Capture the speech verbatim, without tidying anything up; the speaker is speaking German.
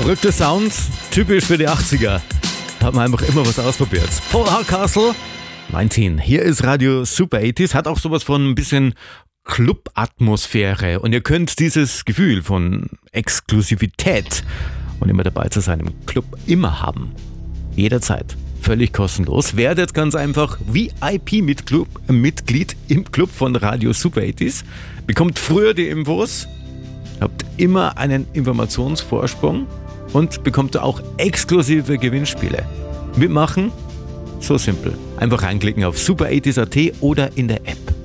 Verrückte Sounds, typisch für die achtziger. Da hat man einfach immer was ausprobiert. Paul Hardcastle, neunzehn. Hier ist Radio Super achtziger, hat auch sowas von ein bisschen Club-Atmosphäre. Und ihr könnt dieses Gefühl von Exklusivität und immer dabei zu sein im Club immer haben. Jederzeit. Völlig kostenlos. Werdet ganz einfach V I P-Mitglied im Club von Radio Super achtziger. Bekommt früher die Infos, habt immer einen Informationsvorsprung und bekommt auch exklusive Gewinnspiele. Mitmachen? So simpel. Einfach reinklicken auf super achtziger punkt at oder in der App.